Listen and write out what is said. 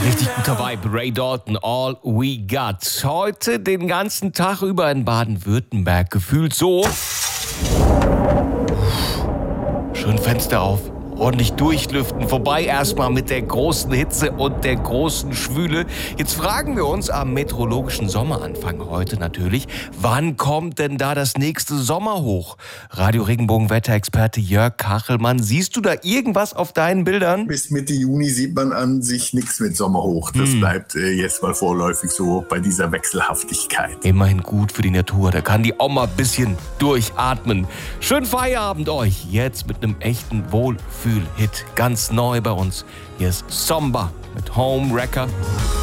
Richtig guter Vibe. Ray Dalton, All We Got. Heute den ganzen Tag über in Baden-Württemberg. Gefühlt so. Schön Fenster auf. Ordentlich durchlüften. Vorbei erstmal mit der großen Hitze und der großen Schwüle. Jetzt fragen wir uns am meteorologischen Sommeranfang heute natürlich, wann kommt denn da das nächste Sommerhoch? Radio Regenbogen Wetterexperte Jörg Kachelmann, siehst du da irgendwas auf deinen Bildern? Bis Mitte Juni sieht man an sich nichts mit Sommerhoch. Das bleibt jetzt mal vorläufig so bei dieser Wechselhaftigkeit. Immerhin gut für die Natur. Da kann die Oma ein bisschen durchatmen. Schönen Feierabend euch. Jetzt mit einem echten Wohlfühl-Hit. Ganz neu bei uns. Hier ist Somba mit Home Wrecker.